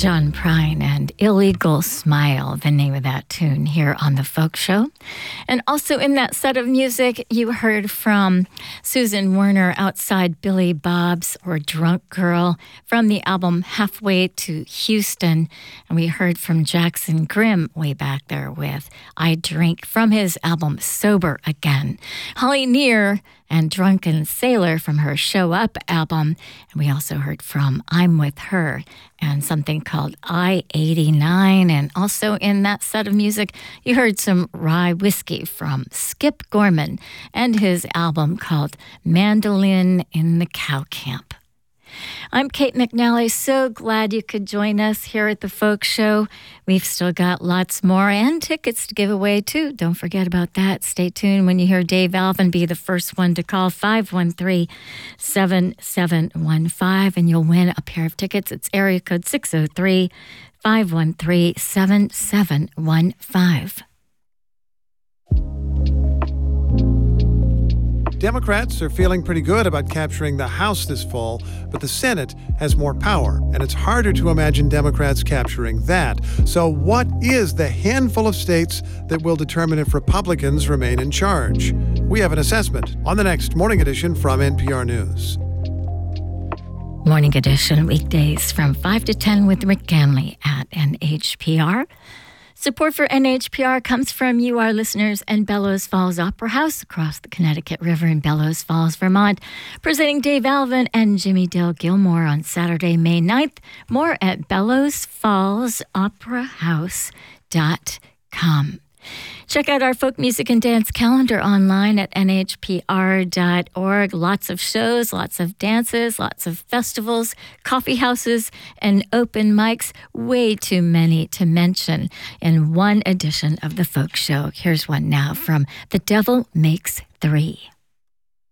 John Prine and Illegal Smile, the name of that tune here on The Folk Show. And also in that set of music, you heard from Susan Werner, Outside Billy Bob's or Drunk Girl, from the album Halfway to Houston. And we heard from Jackson Grimm way back there with I Drink from his album Sober Again. Holly Near and Drunken Sailor from her Show Up album. And we also heard from I'm With Her and something called I-89. And also in that set of music, you heard some rye whiskey from Skip Gorman and his album called Mandolin in the Cow Camp. I'm Kate McNally. So glad you could join us here at the Folk Show. We've still got lots more and tickets to give away, too. Don't forget about that. Stay tuned when you hear Dave Alvin be the first one to call 513-7715, and you'll win a pair of tickets. It's area code 603-513-7715. Democrats are feeling pretty good about capturing the House this fall, but the Senate has more power, and it's harder to imagine Democrats capturing that. So what is the handful of states that will determine if Republicans remain in charge? We have an assessment on the next Morning Edition from NPR News. Morning Edition, weekdays from 5 to 10 with Rick Ganley at NHPR. Support for NHPR comes from you, our listeners, and Bellows Falls Opera House across the Connecticut River in Bellows Falls, Vermont, presenting Dave Alvin and Jimmy Dale Gilmore on Saturday, May 9th. More at bellowsfallsoperahouse.com. Check out our folk music and dance calendar online at nhpr.org. Lots of shows, lots of dances, lots of festivals, coffee houses, and open mics. Way too many to mention in one edition of the Folk Show. Here's one now from The Devil Makes Three.